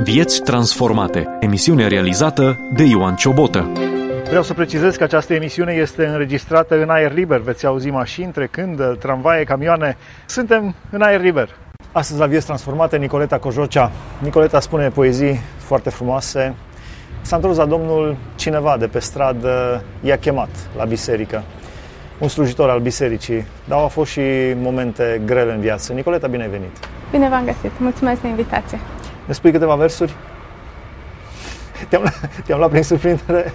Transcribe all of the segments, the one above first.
Vieți transformate. Emisiune realizată de Ioan Ciobotă. Vreau să precizez că această emisiune este înregistrată în aer liber. Veți auzi mașini trecând, tramvaie, camioane. Suntem în aer liber. Astăzi la Vieți transformate, Nicoleta Cojocea. Nicoleta spune poezii foarte frumoase. S-a întors la Domnul cineva de pe stradă, i-a chemat la biserică. Un slujitor al bisericii, dar au fost și momente grele în viață. Nicoleta, bine ai venit! Bine v-am găsit! Mulțumesc de invitație! Ne spui câteva versuri? Te-am luat prin surprindere?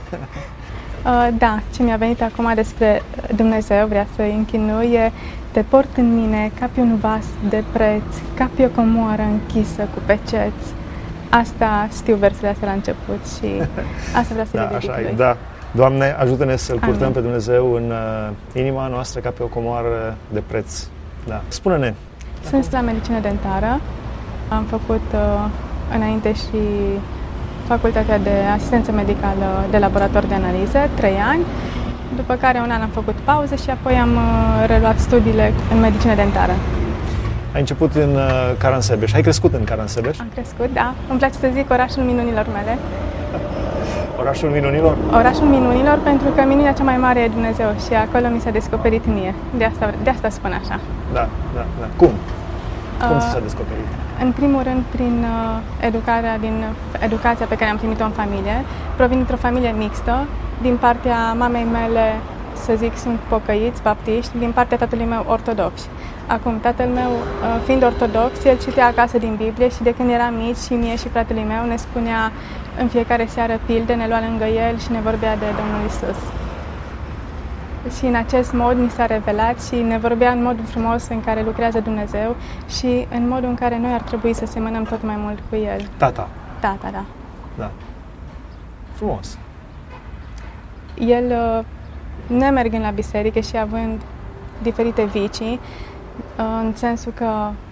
Da, ce mi-a venit acum despre Dumnezeu, vrea să-i închinui, e: te port în mine ca pe un vas de preț, ca pe o comoară închisă cu peceți. Asta știu versurile astea la început și asta vreau să le dedic lui. Da. Doamne, ajută-ne să-L purtăm pe Dumnezeu în inima noastră ca pe o comoară de preț. Da. Spune-ne! Sunt la medicină dentară. Am făcut înainte și facultatea de asistență medicală de laborator de analize, 3 ani, după care un an am făcut pauză și apoi am reluat studiile în medicină dentară. Ai început în Caransebeș. Ai crescut în Caransebeș? Am crescut, da. Îmi place să zic orașul minunilor mele. Orașul minunilor? Orașul minunilor, pentru că minunea cea mai mare e Dumnezeu și acolo mi s-a descoperit mie. De asta spun așa. Da. Cum? Cum ți s-a descoperit? În primul rând, prin educația pe care am primit-o în familie. Provin dintr-o familie mixtă. Din partea mamei mele, să zic, sunt pocăiți, baptiști, din partea tatălui meu ortodoxi. Acum, tatăl meu, fiind ortodox, el citea acasă din Biblie și de când eram mici, și mie și fratele meu, ne spunea în fiecare seară pilde, ne lua lângă el și ne vorbea de Domnul Isus. Și în acest mod ni s-a revelat și ne vorbea în modul frumos în care lucrează Dumnezeu și în modul în care noi ar trebui să semănăm tot mai mult cu El. Tata, da. Frumos. El, nemergând la biserică și având diferite vicii, în sensul că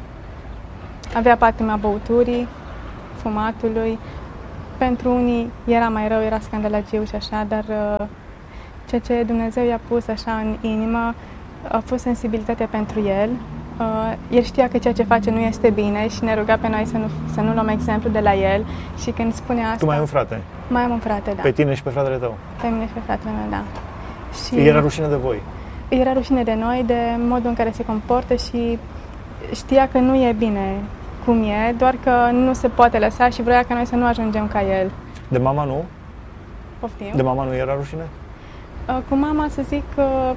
avea patima băuturii, fumatului. Pentru unii era mai rău, era scandalagiu și așa, dar ceea ce Dumnezeu i-a pus așa în inimă a fost sensibilitatea pentru el. El știa că ceea ce face nu este bine și ne ruga pe noi să nu luăm exemplu de la el. Și când spunea asta... Tu mai ai un frate? Mai am un frate, da. Pe tine și pe fratele tău? Pe mine și pe fratele meu, da. Și era rușine de voi? Era rușine de noi, de modul în care se comportă și știa că nu e bine cum e, doar că nu se poate lăsa și vrea ca noi să nu ajungem ca el. De mama nu? Poftim? De mama nu era rușine? Cu mama, să zic,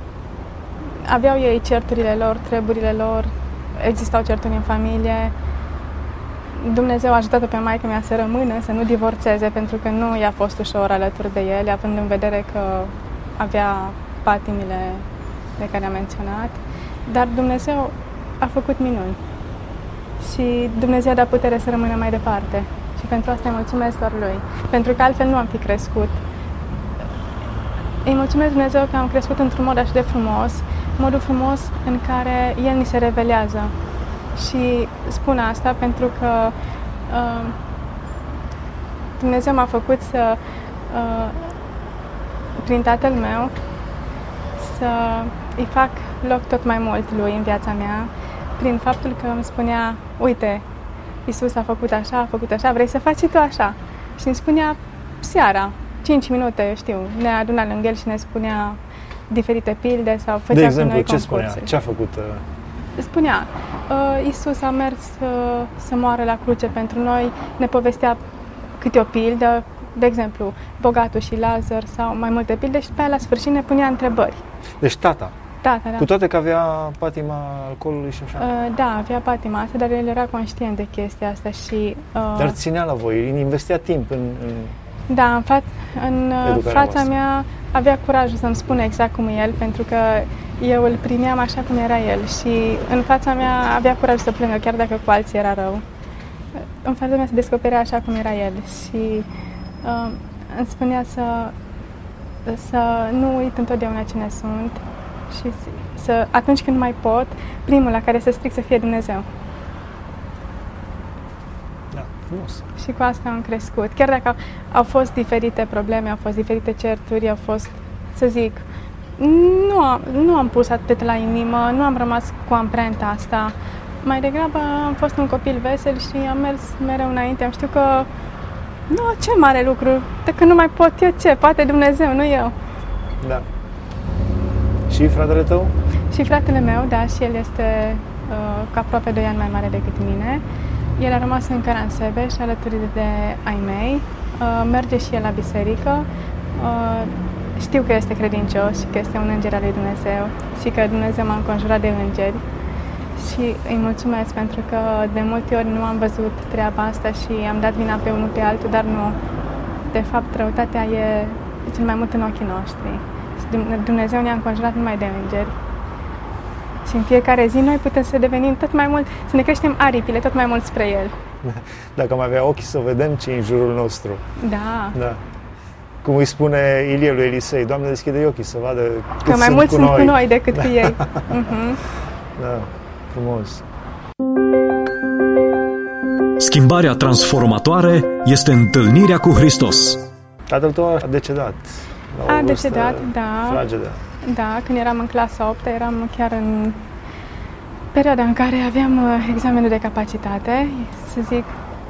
aveau ei certurile lor, treburile lor, existau certuri în familie. Dumnezeu a ajutat-o pe maică mea să rămână, să nu divorțeze, pentru că nu i-a fost ușor alături de el, având în vedere că avea patimile de care am menționat. Dar Dumnezeu a făcut minuni și Dumnezeu a dat putere să rămână mai departe. Și pentru asta îi mulțumesc doar lui, pentru că altfel nu am fi crescut. Îi mulțumesc Dumnezeu că am crescut într-un mod așa de frumos, modul frumos în care El ni se revelează. Și spun asta pentru că Dumnezeu m-a făcut să, prin tatăl meu, să îi fac loc tot mai mult lui în viața mea, prin faptul că îmi spunea: uite, Iisus a făcut așa, vrei să faci și tu așa? Și îmi spunea seara, 5 minute, eu știu, ne aduna lângă el și ne spunea diferite pilde sau făcea de exemplu, cu noi ce concursuri. spunea? Ce a făcut? Spunea, Iisus a mers să moară la cruce pentru noi, ne povestea câte o pildă, de exemplu, bogatul și Lazar sau mai multe pilde și pe aia la sfârșit ne punea întrebări. Deci tata. Da. Cu toate că avea patima alcoolului și așa? Da, avea patima asta, dar el era conștient de chestia asta și... Dar ținea la voi, investea timp în Da, în fața mea avea curajul să-mi spună exact cum e el, pentru că eu îl primeam așa cum era el și în fața mea avea curajul să plângă, chiar dacă cu alții era rău. În fața mea se descoperea așa cum era el și îmi spunea să nu uit întotdeauna cine sunt și să, atunci când mai pot, primul la care să stric să fie Dumnezeu. Da, frumos. Și cu asta am crescut. Chiar dacă au fost diferite probleme, au fost diferite certuri, au fost, să zic, nu am pus atât la inimă, nu am rămas cu amprenta asta. Mai degrabă am fost un copil vesel și am mers mereu înainte. Am știut că nu, ce mare lucru, dacă nu mai pot eu, ce? Poate Dumnezeu, nu eu. Da. Și fratele tău? Și fratele meu, da, și el este cu aproape 2 ani mai mare decât mine. El a rămas în Caransebeș, alături de ai mei. Merge și el la biserică. Știu că este credincios și că este un înger al lui Dumnezeu și că Dumnezeu m-a înconjurat de îngeri. Și îi mulțumesc pentru că de multe ori nu am văzut treaba asta și am dat vina pe unul pe altul, dar nu. De fapt, răutatea e cel mai mult în ochii noștri. Și Dumnezeu ne-a înconjurat numai de îngeri. Și în fiecare zi noi putem să devenim tot mai mult, să ne creștem aripile tot mai mult spre El. Dacă am avea ochii să vedem ce e în jurul nostru. Da. Da. Cum îi spune Ilie lui Elisei, Doamne, deschide ochii să vadă că mai mulți sunt cu noi decât cu ei. Da, frumos. Schimbarea transformatoare este întâlnirea cu Hristos. Tatăl tău a decedat. A decedat, da. Fragedă. Da, când eram în clasa 8, eram chiar în perioada în care aveam examenul de capacitate, să zic.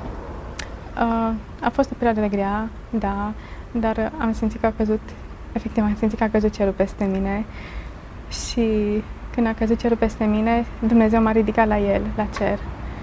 A fost o perioadă grea, da, dar am simțit că a căzut, efectiv am simțit că a căzut cerul peste mine și când a căzut cerul peste mine, Dumnezeu m-a ridicat la El, la cer.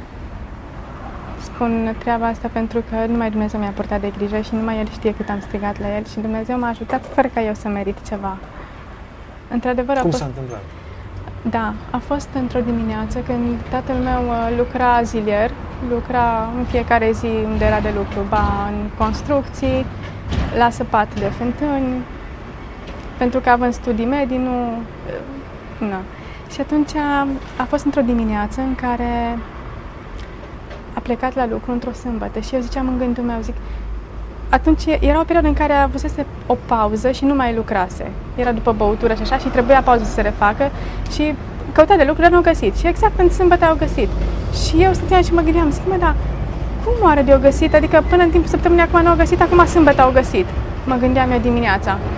Spun treaba asta pentru că numai Dumnezeu mi-a purtat de grijă și numai El știe cât am strigat la El și Dumnezeu m-a ajutat fără ca eu să merit ceva. Într-adevăr, Cum s-a întâmplat? Da, a fost într-o dimineață când tatăl meu lucra zilier, lucra în fiecare zi unde era de lucru, ba în construcții, la săpat de fântâni, pentru că având studii medii, nu. Și atunci a fost într-o dimineață în care a plecat la lucru într-o sâmbătă și eu ziceam în gândul meu, zic, atunci era o perioadă în care avusese o pauză și nu mai lucrase. Era după băutură și așa și trebuia pauză să se refacă și căuta de lucru, dar nu au găsit. Și exact în sâmbătă au găsit. Și eu stăteam și mă gândeam, zic, mă, dar cum oare de-au găsit? Adică până în timpul săptămânii acum nu au găsit, acum sâmbătă au găsit. Mă gândeam eu dimineața.